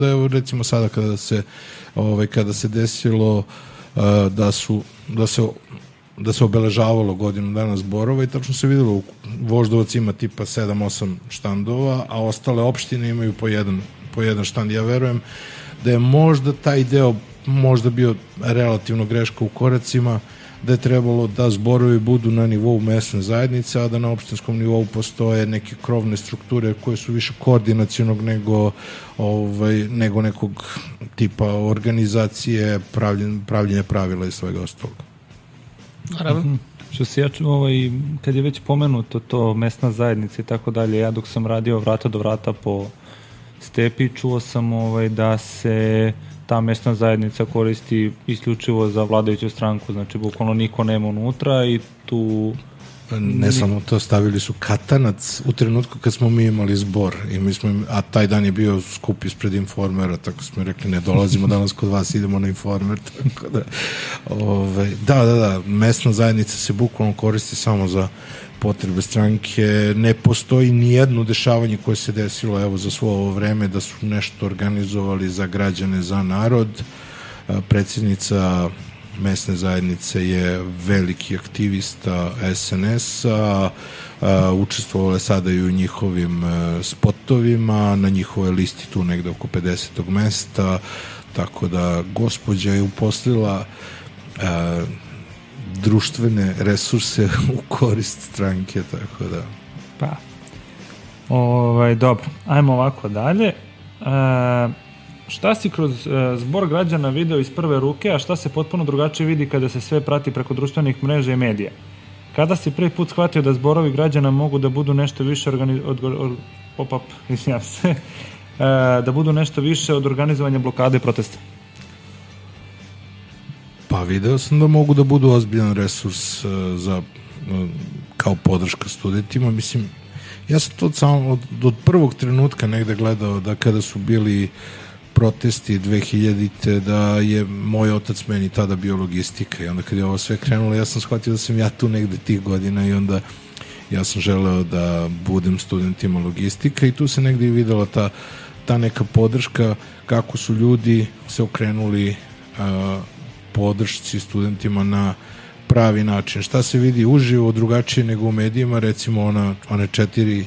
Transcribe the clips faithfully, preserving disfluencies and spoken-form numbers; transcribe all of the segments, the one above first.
da je recimo sada kada se ovaj, kada se desilo uh, da su da se da se obeležavalo godinu dana zborova i tačno se videlo Voždovac ima tipa sedam osam štandova, a ostale opštine imaju po jedan, po jedan štand. Ja verujem da je možda taj deo možda bio relativno greška u koracima, da je trebalo da zborovi budu na nivou mesne zajednice, a da na opštinskom nivou postoje neke krovne strukture koje su više koordinacionog nego, ovaj, nego nekog tipa organizacije, pravljen, pravljenja pravila i svega ostalog. Naravno. Što se ja ču, ovaj, kad je već pomenuto to mesna zajednica i tako dalje, ja dok sam radio vrata do vrata po Stepi, čuo sam ovaj, da se ta mesna zajednica koristi isključivo za vladajuću stranku, znači bukvalno niko nema unutra i tu... Ne samo to, stavili su katanac u trenutku kad smo mi imali zbor, i mi smo, a taj dan je bio skup ispred Informera, tako smo rekli ne dolazimo danas kod vas, idemo na Informer, tako da, ovaj, da, da, da, mesna zajednica se bukvalno koristi samo za potrebe stranke, ne postoji ni jedno dešavanje koje se desilo evo za svo ovo vreme da su nešto organizovali za građane, za narod. Predsjednica mesne zajednice je veliki aktivista es en es-a, učestvovala sada i u njihovim spotovima, na njihovoj listi tu negde oko pedesetog mesta, tako da gospođa je uposlila društvene resurse u korist stranke, tako da... Pa, ovaj, dobro, ajmo ovako dalje. E, šta si kroz e, zbor građana video iz prve ruke, a šta se potpuno drugačije vidi kada se sve prati preko društvenih mreža i medija? Kada si prvi put shvatio da zborovi građana mogu da budu nešto više organiz... od, od, opap, izvinjam se, e, da budu nešto više od organizovanja blokade i protesta? Pa video sam da mogu da budu ozbiljan resurs uh, za, uh, kao podrška studentima. Mislim, ja sam to samo od, od prvog trenutka negde gledao da kada su bili protesti dve hiljadite da je moj otac meni tada bio logistika i onda kad je ovo sve krenulo ja sam shvatio da sam ja tu negde tih godina i onda ja sam želeo da budem studentima logistika i tu se negde i videla ta, ta neka podrška kako su ljudi se okrenuli uh, podršci studentima na pravi način. Šta se vidi uživo drugačije nego u medijima, recimo ona, one četiri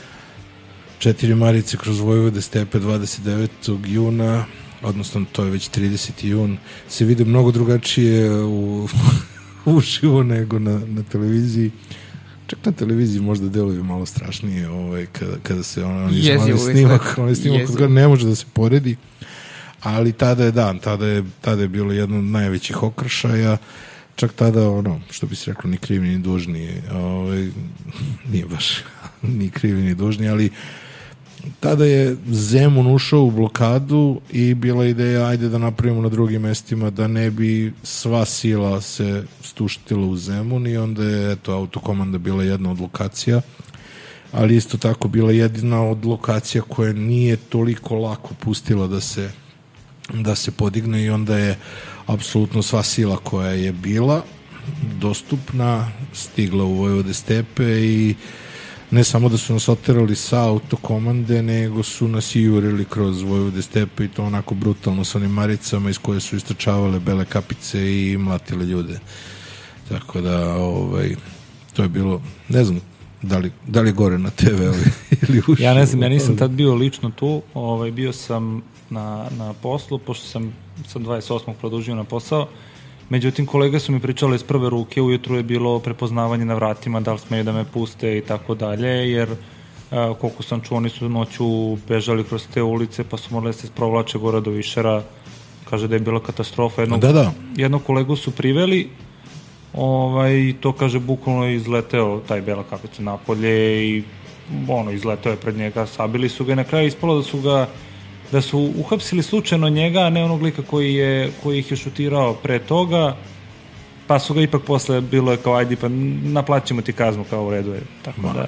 četiri marice kroz Vojvode stepe dvadeset devetog juna, odnosno to je već trideseti jun, se vide mnogo drugačije u, uživo nego na, na televiziji. Čak na televiziji možda deluje malo strašnije ovaj, kada, kada se on, on snimak, on snimak kad ne može da se poredi. Ali tada je dan, tada je, tada je bilo jedno od najvećih okršaja, čak tada, ono, što bi se reklo, ni krivi ni dužni, ovaj, nije baš ni krivi ni dužni, ali tada je Zemun ušao u blokadu i bila ideja, ajde da napravimo na drugim mestima, da ne bi sva sila se stuštila u Zemun i onda je, eto, autokomanda bila jedna od lokacija, ali isto tako bila jedina od lokacija koja nije toliko lako pustila da se da se podigne i onda je apsolutno sva sila koja je bila dostupna stigla u Vojvode stepe i ne samo da su nas oterali sa autokomande, nego su nas i jurili kroz Vojvode stepe i to onako brutalno sa onim maricama iz koje su istračavale bele kapice i mlatile ljude. Tako da, ovaj, to je bilo, ne znam, da li, da li gore na te ve ili uši. Ja ne znam, ja nisam tad bio lično tu, ovaj, bio sam na, na poslu, pošto sam sa dvadeset osmog produžio na posao. Međutim, kolege su mi pričale iz prve ruke, ujutru je bilo prepoznavanje na vratima, da li smeju da me puste i tako dalje, jer a, koliko sam čuo, oni su noću bežali kroz te ulice, pa su morali da se provlače gore do Višera, kaže da je bila katastrofa. Jednog, da, da. jednog kolegu su priveli, ovaj, to kaže bukvalno je izleteo taj bela kapica napolje i ono, izleteo je pred njega, sabili su ga i na kraju ispalo da su ga da su uhapsili slučajno njega, a ne onog lika koji, je, koji ih je šutirao pre toga, pa su ga ipak posle bilo je kao ajde pa naplaćimo ti kaznu kao u redu je. Tako Ma. da.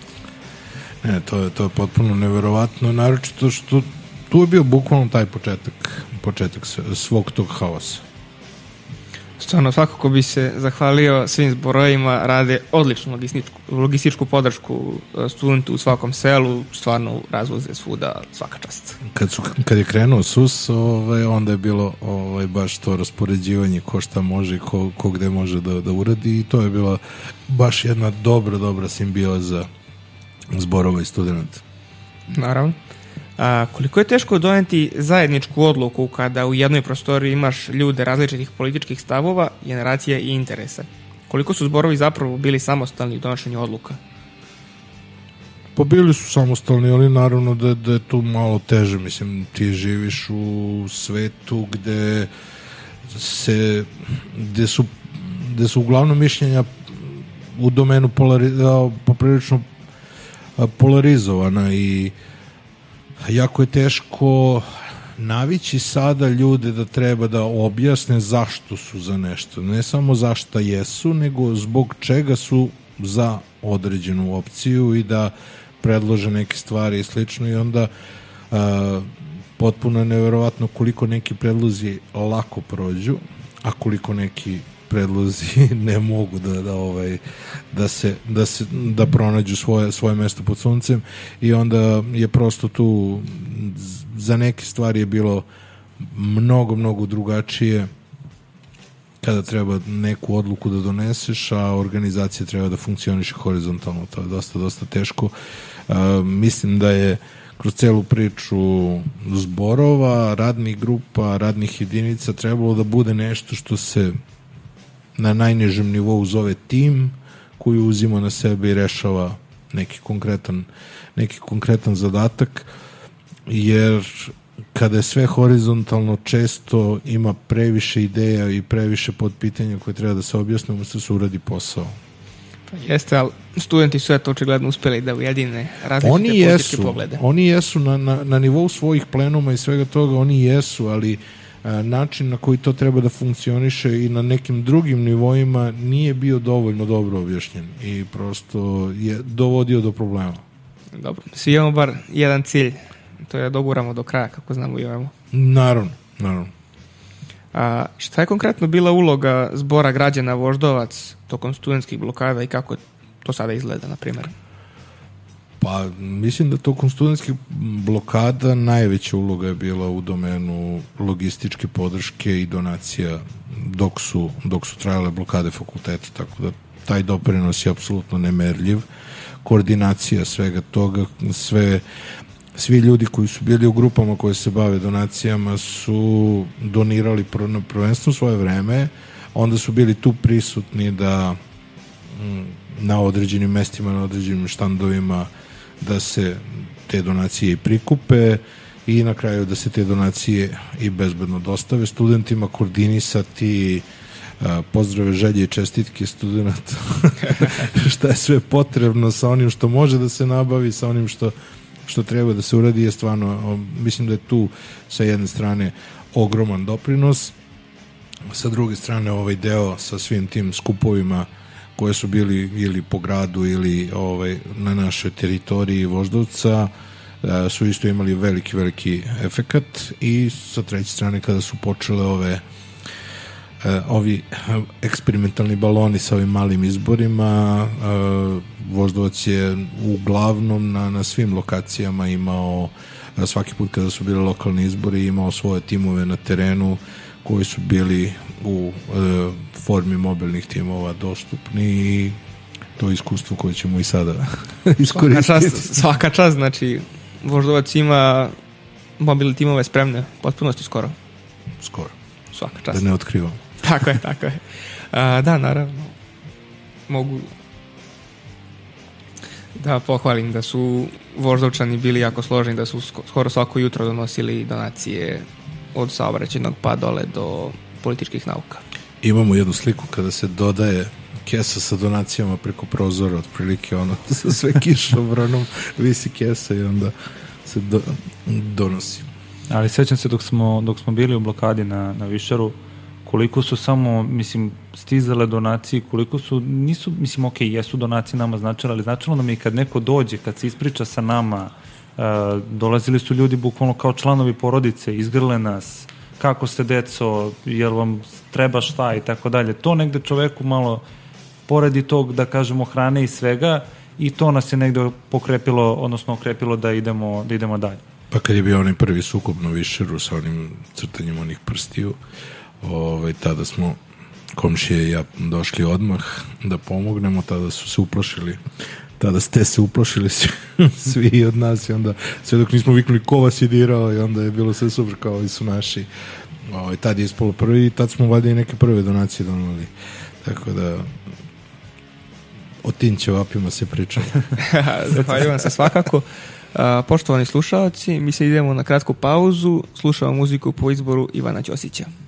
Ne, to je, to je potpuno neverovatno, naročito što tu je bio bukvalno taj početak, početak svog tog haosa. Stvarno, svakako bi se zahvalio svim zborovima, rade odličnu logističku, logističku podršku studentu u svakom selu, stvarno razvoze svuda, svaka čast. Kad, su, kad je krenuo S U S, ovaj, onda je bilo ovaj, baš to raspoređivanje ko šta može, ko, ko gde može da, da uradi i to je bila baš jedna dobra, dobra simbioza zborova i studenta. Naravno. A, koliko je teško doneti zajedničku odluku kada u jednoj prostoriji imaš ljude različitih političkih stavova, generacija i interesa? Koliko su zborovi zapravo bili samostalni u donošenju odluka? Pa bili su samostalni, ali naravno da, da je tu malo teže. Mislim, ti živiš u svetu gde se gde su, gde su uglavnom mišljenja u domenu polari, poprilično polarizovana i jako je teško navići sada ljude da treba da objasne zašto su za nešto. Ne samo zašto jesu, nego zbog čega su za određenu opciju i da predlože neke stvari i slično i onda a, potpuno je neverovatno koliko neki predlozi lako prođu, a koliko neki predlozi ne mogu da da ovaj da se da se da pronađu svoje svoje mesto pod suncem i onda je prosto tu za neke stvari je bilo mnogo mnogo drugačije kada treba neku odluku da doneseš, a organizacija treba da funkcioniše horizontalno. To je dosta dosta teško. Uh, mislim da je kroz celu priču zborova, radnih grupa, radnih jedinica trebalo da bude nešto što se na najnižem nivou zove tim koji uzima na sebe i rešava neki konkretan, neki konkretan zadatak, jer kada je sve horizontalno često ima previše ideja i previše podpitanja koje treba da se objasne, umesto da se uradi posao. Pa jeste, ali studenti su eto očigledno uspeli da ujedine različite oni političke jesu, poglede. Oni jesu na, na, na nivou svojih plenuma i svega toga, oni jesu, ali a, način na koji to treba da funkcioniše i na nekim drugim nivoima nije bio dovoljno dobro objašnjen i prosto je dovodio do problema. Dobro, svi imamo bar jedan cilj, to je da doguramo do kraja, kako znamo i imamo. Naravno, naravno. A šta je konkretno bila uloga zbora građana Voždovac tokom studentskih blokada i kako to sada izgleda, na primjer? Pa, mislim da tokom studentskih blokada najveća uloga je bila u domenu logističke podrške i donacija dok su, dok su trajale blokade fakulteta, tako da taj doprinos je apsolutno nemerljiv. Koordinacija svega toga, sve svi ljudi koji su bili u grupama koje se bave donacijama su donirali na prvenstvo svoje vreme, onda su bili tu prisutni da na određenim mestima, na određenim štandovima da se te donacije i prikupe i na kraju da se te donacije i bezbedno dostave studentima, koordinisati pozdrave, želje i čestitke studenta šta je sve potrebno sa onim što može da se nabavi, sa onim što što treba da se uradi je stvarno, mislim da je tu sa jedne strane ogroman doprinos, sa druge strane ovaj deo sa svim tim skupovima koje su bili ili po gradu ili ovaj, na našoj teritoriji Voždovca su isto imali veliki, veliki efekat i sa treće strane kada su počele ove ovi eksperimentalni baloni sa ovim malim izborima, Voždovac je uglavnom na, na svim lokacijama imao, svaki put kada su bili lokalni izbori, imao svoje timove na terenu koji su bili u e, formi mobilnih timova dostupni i to iskustvo koje ćemo i sada iskoristiti. Svaka čast, svaka čast, znači Voždovac ima mobilne timove spremne, potpunosti skoro. Skoro. Svaka čast. Da ne otkrivam. Tako je, tako je. A, da, naravno. Mogu da pohvalim da su Voždovčani bili jako složeni, da su skoro svako jutro donosili donacije od saobraćajnog pa dole do političkih nauka. Imamo jednu sliku kada se dodaje kesa sa donacijama preko prozora, otprilike ono, sa sve kišobranom visi kesa i onda se do, donosi. Ali sećam se dok smo, dok smo bili u blokadi na, na Višaru, koliko su samo, mislim, stizale donacije, koliko su, nisu, mislim, ok, jesu donacije nama značile, ali značilo nam je kad neko dođe, kad se ispriča sa nama, uh, dolazili su ljudi bukvalno kao članovi porodice, izgrle nas, kako ste deco, jel vam treba šta i tako dalje. To negde čoveku malo poredi tog, da kažemo, hrane i svega, i to nas je negde pokrepilo, odnosno okrepilo da idemo, da idemo dalje. Pa kad je bio onaj prvi sukob na Višeru sa onim crtanjem onih prstiju, ovaj, tada smo komšije i ja došli odmah da pomognemo, tada su se uplašili, tada ste se uplašili svi, svi od nas i onda sve dok nismo viknuli ko vas je dirao i onda je bilo sve super kao ovi su naši. Ovaj, tad je ispalo prvi i tad smo valjda i neke prve donacije donali. Tako da o tim ćevapima se pričamo. Zahvaljujem se svakako. Uh, poštovani slušalci, mi se idemo na kratku pauzu, slušamo muziku po izboru Ivana Ćosića.